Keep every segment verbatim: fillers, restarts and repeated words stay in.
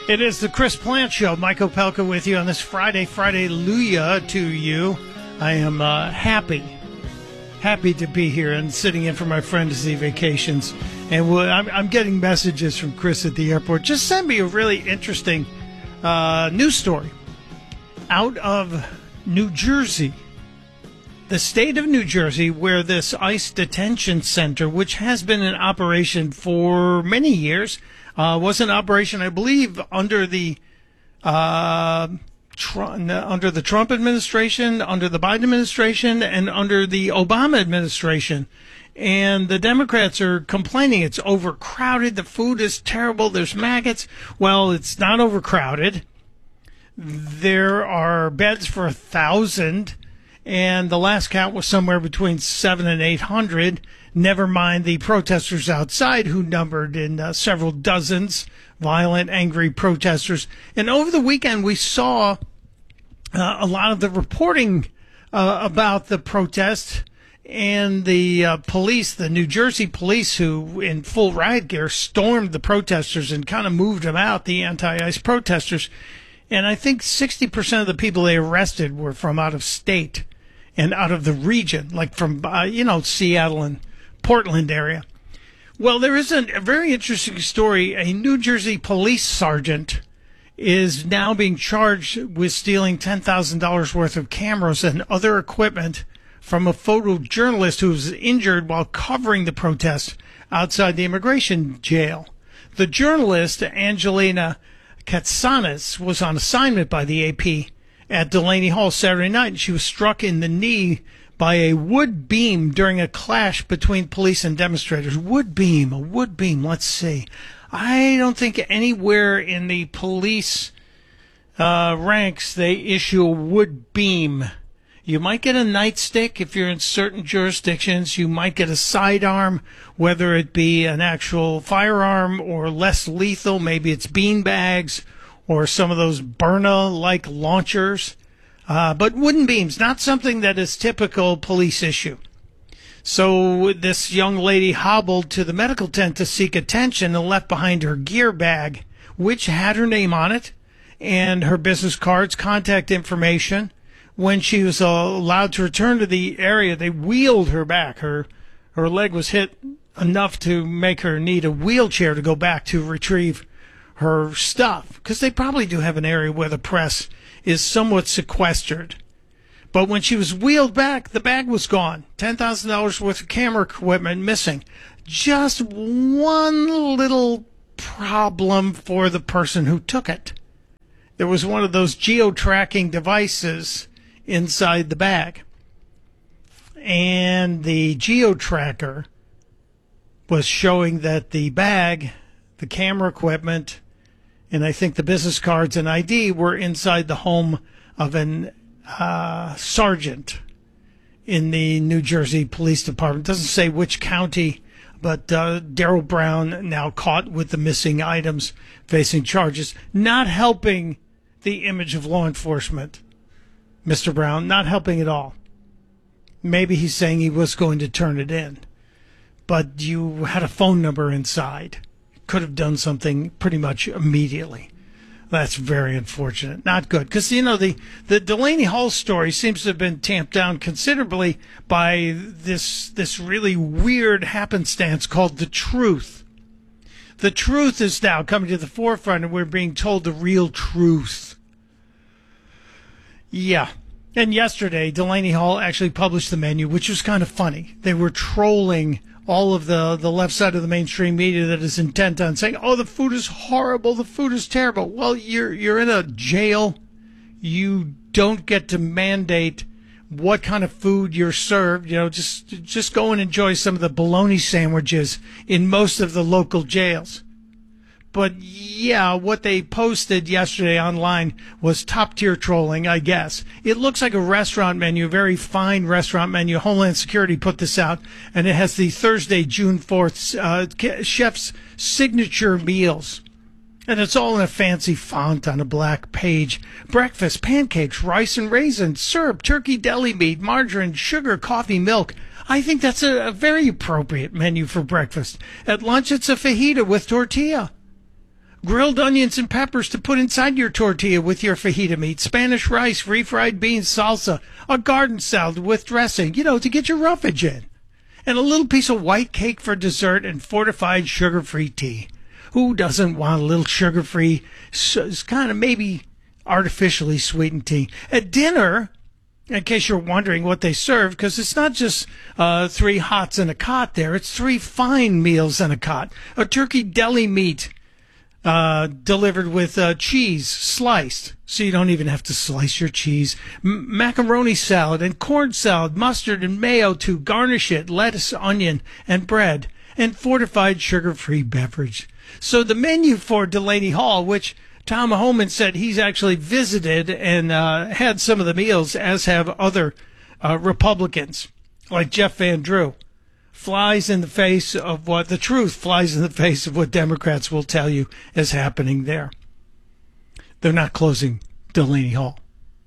It is the Chris Plant Show. Mike Opelka with you on this Friday. Friday-luya to you. I am uh, happy, happy to be here and sitting in for my friend as he vacations. And we'll, I'm, I'm getting messages from Chris at the airport. Just send me a really interesting uh, news story out of New Jersey. The state of New Jersey, where this ICE detention center, which has been in operation for many years, uh, was in operation, I believe, under the uh, tr- under the Trump administration, under the Biden administration, and under the Obama administration. And the Democrats are complaining it's overcrowded. The food is terrible. There's maggots. Well, it's not overcrowded. There are beds for a thousand. And the last count was somewhere between seven and eight hundred. Never mind the protesters outside, who numbered in uh, several dozens, violent, angry protesters. And over the weekend, we saw uh, a lot of the reporting uh, about the protest and the uh, police, the New Jersey police, who in full riot gear stormed the protesters and kind of moved them out, the anti-ICE protesters. And I think sixty percent of the people they arrested were from out of state and out of the region, like from, uh, you know, Seattle and Portland area. Well, there is a, a very interesting story. A New Jersey police sergeant is now being charged with stealing ten thousand dollars worth of cameras and other equipment from a photojournalist who was injured while covering the protest outside the immigration jail. The journalist, Angelina Katsanis, was on assignment by the A P at Delaney Hall Saturday night, and she was struck in the knee by a wood beam during a clash between police and demonstrators. Wood beam, a wood beam, let's see. I don't think anywhere in the police uh, ranks they issue a wood beam. You might get a nightstick if you're in certain jurisdictions. You might get a sidearm, whether it be an actual firearm or less lethal. Maybe it's bean bags or some of those Byrna-like launchers. Uh, but wooden beams, not something that is typical police issue. So this young lady hobbled to the medical tent to seek attention and left behind her gear bag, which had her name on it and her business cards, contact information. When she was uh, allowed to return to the area, they wheeled her back. Her her leg was hit enough to make her need a wheelchair to go back to retrieve her stuff, because they probably do have an area where the press is somewhat sequestered. But when she was wheeled back, the bag was gone. ten thousand dollars worth of camera equipment missing. Just one little problem for the person who took it. There was one of those geo-tracking devices inside the bag. And the geo-tracker was showing that the bag, the camera equipment, and I think the business cards and I D were inside the home of an uh, sergeant in the New Jersey Police Department. It doesn't say which county, but uh, Daryl Brown now caught with the missing items, facing charges, not helping the image of law enforcement. Mister Brown, not helping at all. Maybe he's saying he was going to turn it in, but you had a phone number inside. Could have done something pretty much immediately. That's very unfortunate. Not good. Because, you know, the, the Delaney Hall story seems to have been tamped down considerably by this this really weird happenstance called The Truth. The truth is now coming to the forefront, and we're being told the real truth. Yeah. And yesterday, Delaney Hall actually published the menu, which was kind of funny. They were trolling all of the, the left side of the mainstream media that is intent on saying, oh, the food is horrible, the food is terrible. Well, you're you're in a jail. You don't get to mandate what kind of food you're served. You know, just just go and enjoy some of the bologna sandwiches in most of the local jails. But, yeah, what they posted yesterday online was top-tier trolling, I guess. It looks like a restaurant menu, a very fine restaurant menu. Homeland Security put this out, and it has the Thursday, June fourth, uh, chef's signature meals. And it's all in a fancy font on a black page. Breakfast, pancakes, rice and raisins, syrup, turkey deli meat, margarine, sugar, coffee, milk. I think that's a, a very appropriate menu for breakfast. At lunch, it's a fajita with tortilla. grilled onions and peppers to put inside your tortilla with your fajita meat, Spanish rice, refried beans, salsa, a garden salad with dressing, you know, to get your roughage in. And a little piece of white cake for dessert and fortified sugar-free tea. Who doesn't want a little sugar-free, it's kind of maybe artificially sweetened tea? At dinner, in case you're wondering what they serve, because it's not just uh, three hots and a cot there, it's three fine meals and a cot. A turkey deli meat uh, delivered with uh, cheese sliced, so you don't even have to slice your cheese. M- macaroni salad and corn salad, mustard and mayo to garnish it, lettuce, onion, and bread, and fortified sugar-free beverage. So the menu for Delaney Hall, which Tom Homan said he's actually visited and uh, had some of the meals, as have other uh, Republicans, like Jeff Van Drew, flies in the face of what the truth flies in the face of what Democrats will tell you is happening there. They're not closing Delaney Hall,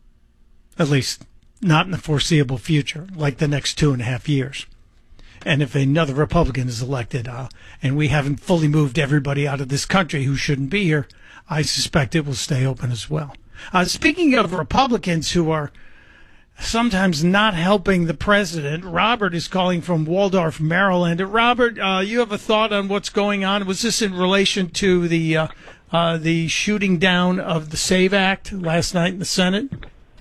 at least not in the foreseeable future, like the next two and a half years. And if another Republican is elected, uh, and we haven't fully moved everybody out of this country who shouldn't be here, I suspect it will stay open as well. Uh, speaking of Republicans who are sometimes not helping the president, Robert is calling from Waldorf, Maryland. Robert, uh, you have a thought on what's going on? Was this in relation to the uh, uh, the shooting down of the SAVE Act last night in the Senate?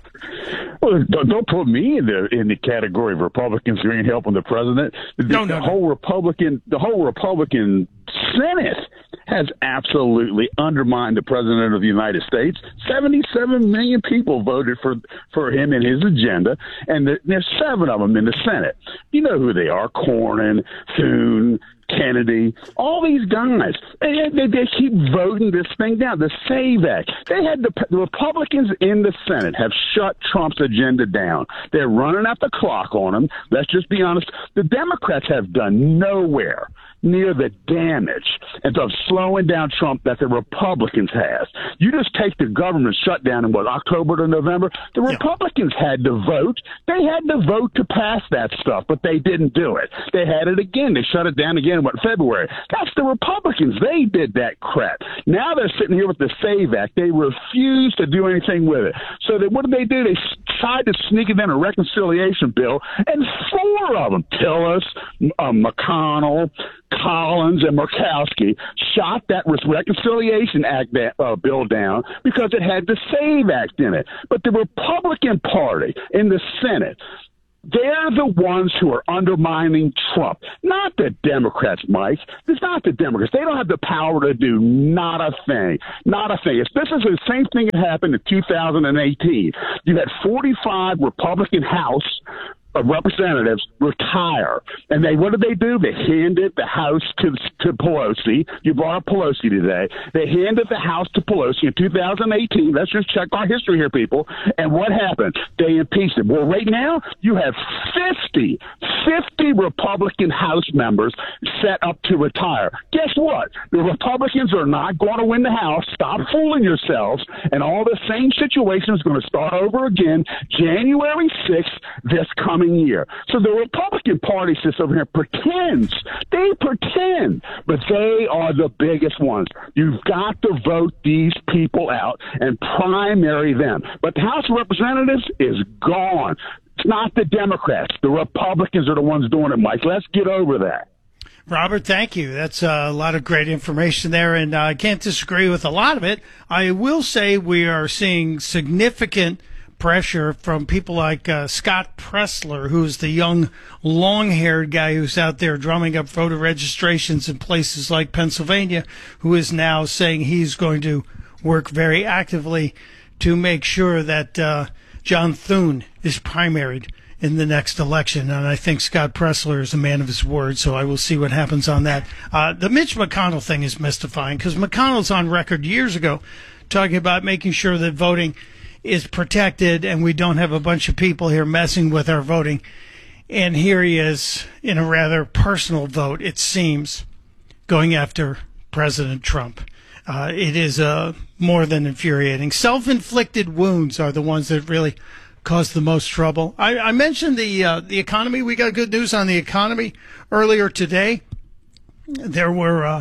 Well, don't, don't put me in the in the category of Republicans who ain't helping the president. The, no, no, the no. whole Republican, the whole Republican Senate has absolutely undermined the president of the United States. seventy-seven million people voted for for him and his agenda, and the, there's seven of them in the Senate. You know who they are: Cornyn, Thune, Kennedy, all these guys. They, they, they keep voting this thing down. The SAVE Act. They had the, the Republicans in the Senate have shut Trump's agenda down. They're running out the clock on him. Let's just be honest. The Democrats have done nowhere near the damage and of slowing down Trump that the Republicans has. You just take the government shutdown in what, October to November? The Yeah. Republicans had to vote. They had to vote to pass that stuff, but they didn't do it. They had it again. They shut it down again in what, February. That's the Republicans. They did that crap. Now they're sitting here with the SAVE Act. They refuse to do anything with it. So they, what did they do? They tried to sneak it in a reconciliation bill, and four of them, Tillis, uh, McConnell, Collins, and Murkowski, shot that Reconciliation Act uh, bill down because it had the SAVE Act in it. But the Republican Party in the Senate, they're the ones who are undermining Trump, not the Democrats, Mike. It's not the Democrats. They don't have the power to do not a thing, not a thing. It's, this is the same thing that happened in two thousand eighteen. You had forty-five Republican House of Representatives retire. And they, what did they do? They handed the House to, to Pelosi. You brought up Pelosi today. They handed the House to Pelosi in two thousand eighteen. Let's just check our history here, people. And what happened? They impeached him. Well, right now, you have fifty, fifty Republican House members set up to retire. Guess what? The Republicans are not going to win the House. Stop fooling yourselves. And all the same situation is going to start over again January sixth this coming year. So the Republican Party sits over here, pretends, they pretend, but they are the biggest ones. You've got to vote these people out and primary them. But the House of Representatives is gone. It's not the Democrats. The Republicans are the ones doing it, Mike. Let's get over that. Robert, thank you. That's a lot of great information there, and I can't disagree with a lot of it. I will say we are seeing significant pressure from people like uh, Scott Pressler, who's the young, long-haired guy who's out there drumming up voter registrations in places like Pennsylvania, who is now saying he's going to work very actively to make sure that uh, John Thune is primaried in the next election. And I think Scott Pressler is a man of his word, so I will see what happens on that. Uh, the Mitch McConnell thing is mystifying because McConnell's on record years ago talking about making sure that voting is protected and we don't have a bunch of people here messing with our voting. And here he is in a rather personal vote, it seems, going after President Trump. Uh, it is uh, more than infuriating. Self-inflicted wounds are the ones that really cause the most trouble. I, I mentioned the uh, the economy. We got good news on the economy earlier today. There were uh,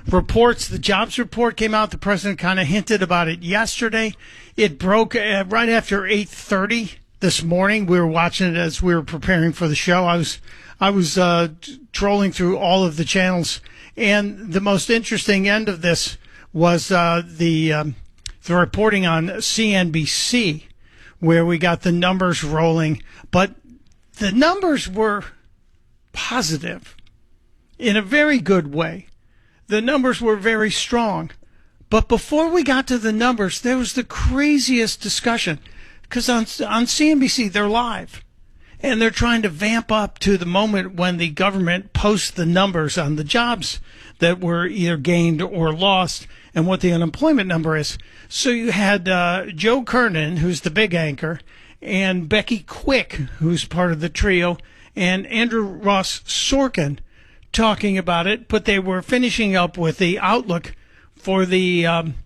reports. The jobs report came out. The president kind of hinted about it yesterday. It broke uh, right after eight thirty this morning. We were watching it as we were preparing for the show. I was I was uh, trolling through all of the channels, and the most interesting end of this was uh, the um, the reporting on C N B C, where we got the numbers rolling, but the numbers were positive in a very good way. The numbers were very strong. But before we got to the numbers, there was the craziest discussion. Because on, on C N B C, they're live. And they're trying to vamp up to the moment when the government posts the numbers on the jobs that were either gained or lost and what the unemployment number is. So you had uh, Joe Kernan, who's the big anchor, and Becky Quick, who's part of the trio, and Andrew Ross Sorkin talking about it, but they were finishing up with the outlook for the um,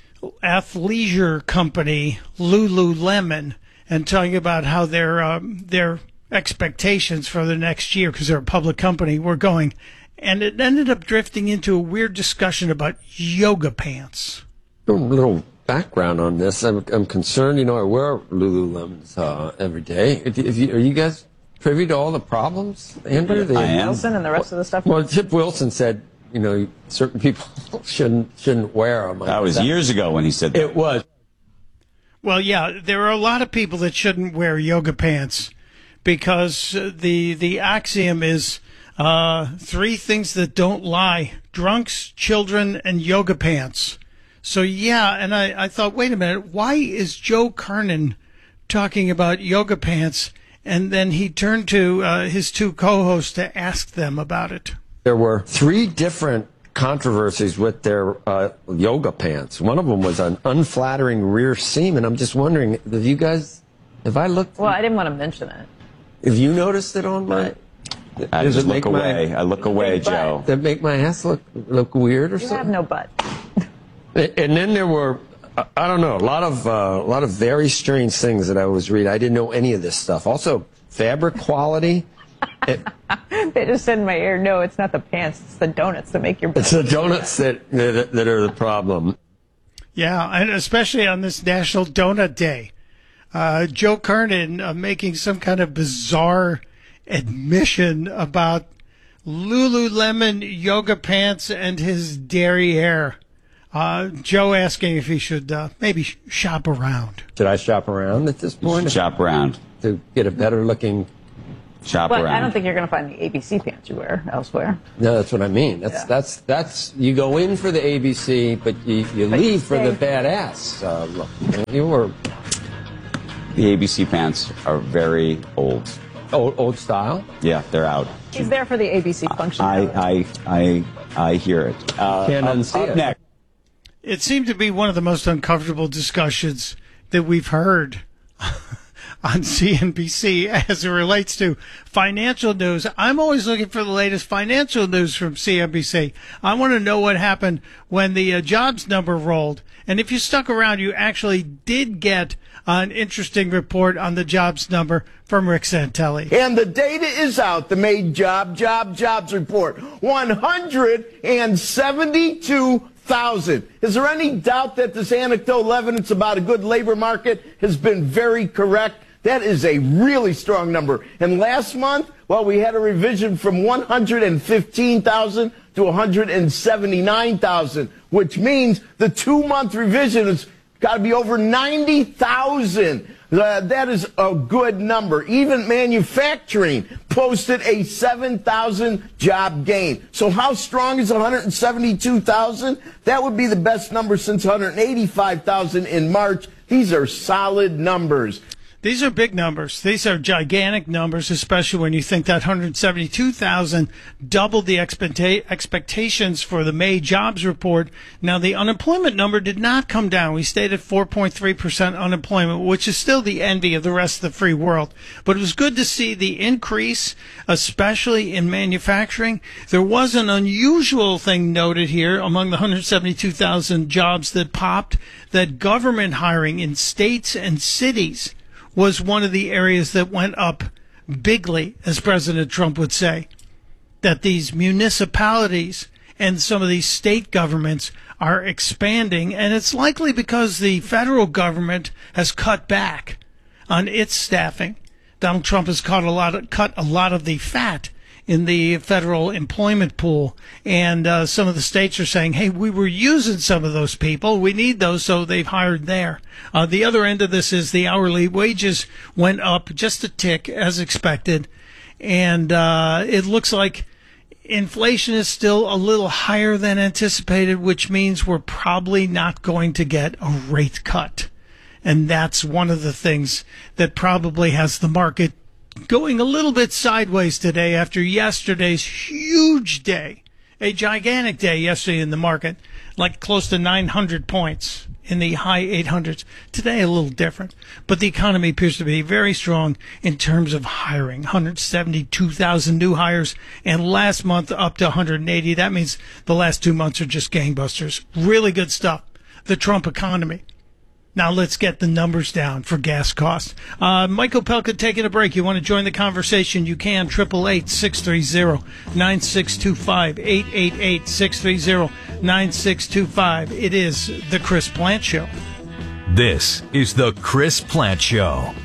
athleisure company Lululemon and talking about how their um, their expectations for the next year, because they're a public company, were going. And it ended up drifting into a weird discussion about yoga pants. A little background on this. I'm, I'm concerned. You know, I wear Lululemons uh, every day. If you, if you, are you guys privy to all the problems, Andrew? The, I am. Wilson and the rest of the stuff? Well, Chip Wilson said, you know, certain people shouldn't shouldn't wear them. That was that, years ago when he said that. It was. Well, yeah, there are a lot of people that shouldn't wear yoga pants because the the axiom is uh, three things that don't lie: drunks, children, and yoga pants. So, yeah, and I, I thought, wait a minute, why is Joe Kernan talking about yoga pants? And then he turned to uh, his two co-hosts to ask them about it. There were three different controversies with their uh, yoga pants. One of them was an unflattering rear seam, and I'm just wondering, have you guys, have I looked? Well, I didn't want to mention it. Have you noticed it on my? I does just it look make away. My, I look away, Joe. Does that make my ass look look weird or you something? You have no butt. And then there were, I don't know, a lot of uh, a lot of very strange things that I was reading. I didn't know any of this stuff. Also, fabric quality. It, they just said in my ear, no, it's not the pants, it's the donuts that make your butt. It's the donuts that, that that are the problem. Yeah, and especially on this National Donut Day. Uh, Joe Kernan uh, making some kind of bizarre admission about Lululemon yoga pants and his derriere. Uh, Joe asking if he should uh, maybe sh- shop around. Should I shop around at this point? Shop around. To get a better looking... Shop but around. I don't think you're going to find the A B C pants you wear elsewhere. No, that's what I mean. That's yeah. that's that's you go in for the A B C, but you, you but leave you for the badass uh, look. You were the A B C pants are very old. Old old style. Yeah, they're out. He's there for the A B C function. I I I I hear it. Uh, Can't up, unsee up it. Next. It seemed to be one of the most uncomfortable discussions that we've heard on C N B C as it relates to financial news. I'm always looking for the latest financial news from C N B C. I want to know what happened when the uh, jobs number rolled. And if you stuck around, you actually did get an interesting report on the jobs number from Rick Santelli. And the data is out, the May job, job, jobs report. one hundred seventy-two thousand. Is there any doubt that this anecdotal evidence about a good labor market has been very correct? That is a really strong number. And last month, well, we had a revision from one hundred fifteen thousand to one hundred seventy-nine thousand, which means the two-month revision has got to be over ninety thousand. Uh, that is a good number. Even manufacturing posted a seven thousand job gain. So how strong is one hundred seventy-two thousand? That would be the best number since one hundred eighty-five thousand in March. These are solid numbers. These are big numbers. These are gigantic numbers, especially when you think that one hundred seventy-two thousand doubled the expecta- expectations for the May jobs report. Now, the unemployment number did not come down. We stayed at four point three percent unemployment, which is still the envy of the rest of the free world. But it was good to see the increase, especially in manufacturing. There was an unusual thing noted here among the one hundred seventy-two thousand jobs that popped, that government hiring in states and cities was one of the areas that went up bigly, as President Trump would say, that these municipalities and some of these state governments are expanding, and it's likely because the federal government has cut back on its staffing. Donald Trump has cut a lot of, cut a lot of the fat in the federal employment pool, and uh, some of the states are saying, hey, we were using some of those people. We need those, so they've hired there. Uh, the other end of this is the hourly wages went up just a tick, as expected, and uh, it looks like inflation is still a little higher than anticipated, which means we're probably not going to get a rate cut. And that's one of the things that probably has the market going a little bit sideways today after yesterday's huge day, a gigantic day yesterday in the market, like close to nine hundred points in the high eight hundreds. Today a little different, but the economy appears to be very strong in terms of hiring. one hundred seventy-two thousand new hires, and last month up to one hundred eighty. That means the last two months are just gangbusters. Really good stuff. The Trump economy. Now let's get the numbers down for gas costs. Uh, Mike Opelka taking a break. You want to join the conversation? You can. eight eight eight, six three zero, nine six two five. eight eight eight, six three zero, nine six two five. It is The Chris Plante Show. This is The Chris Plante Show.